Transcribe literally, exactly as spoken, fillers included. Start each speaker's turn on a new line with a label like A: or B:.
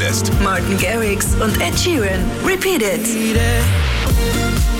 A: lässt.
B: Martin Garrix und Ed Sheeran. Repeat It.